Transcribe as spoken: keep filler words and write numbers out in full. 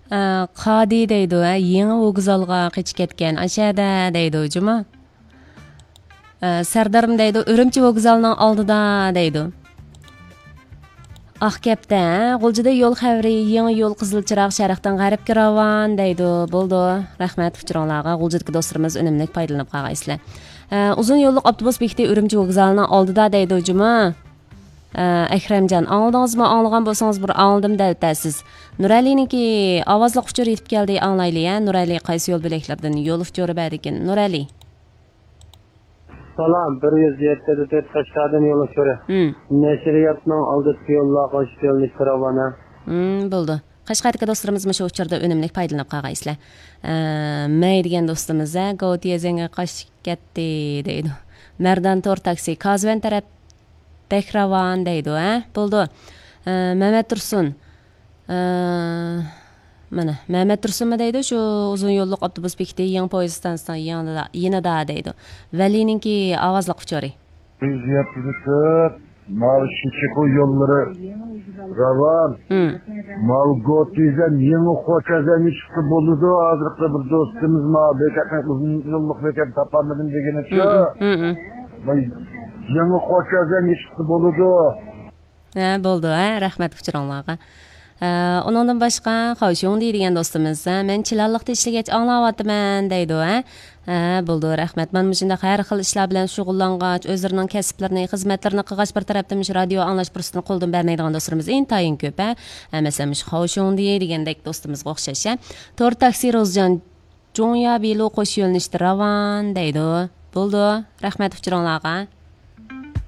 Qadi deydi, yangi vokzalga qechib ketgan ashada deydi juma. Sardarim deydi, Urumchi vokzalining oldida deydi. Aqkapda, G'uljida yo'l xavri, yangi yo'l qizil chiroq sharqdan g'arbga ravon deydi. Bo'ldi. Rahmat uchranglarga, G'uljidagi do'stlarimiz unumli foydalanib qolgaysizlar. Uzun yo'llik avtobus bekati Urumchi vokzalining oldida deydi juma. Akramjon, oldingizmi, anglagan bo'lsangiz bir aldim daltasiz. Nuraliniki ovozli uchur yetib keldi, anglayli, ya. Nurali qaysi yo'l belaklardan yo'l uchuri bor ekan. Nurali. Salam, bir yuz yetti dört Qashqardan yo'l uchuri. Nashriyatning oldidagi yo'llar qo'shib yo'lni karavana. Hmm, bo'ldi. Qashqardagi do'stlarimiz shu uchurda unumli foydalanib qolgaysizlar. May degan do'stimiz Gautiyazenga qochib ketdi deydi. Mardan Tor taksi Kazvan taraf Bekravan deydi, ha? Bo'ldi. Mehmet Tursun. Mana, Mehmet Tursunmi deydi, shu uzun yo'llik avtobus bekati yangi poyezd stansiyasining yanida, yanida deydi. Valininki ovozli uchuri. Biz yaptık. Mal şişiko yolları ravan. Malgoti'den yeni Koçaz'dan çıktı buludu. Azıcık bir dostumuz ma bekatmak uzun yollik bekat tapanmadım degene şu. Yeni Koçaz'dan çıktı buludu. Ha, bo'ldi, ha, rahmat uchranglarga. Onundan boshqa Xavshong deydigan do'stimiz, men chilanliqda ishlagach anglayapman deydi, ha. Ha, bo'ldi, rahmat. Men shunday har xil ishlar bilan shug'ullangach, o'zlarining kasblarini, xizmatlarini qilgach bir tarafdan shu radio anglash fursatini qo'ldan bermaydigan do'stlarimiz intayin ko'p, ha. Masalan, shu Xavshong deydigandek do'stimizga o'xshash, ha. Tor taksi Rozjon Jo'nya belo qo'sh yo'lni ravon deydi. Bo'ldi, rahmat uchranglarga.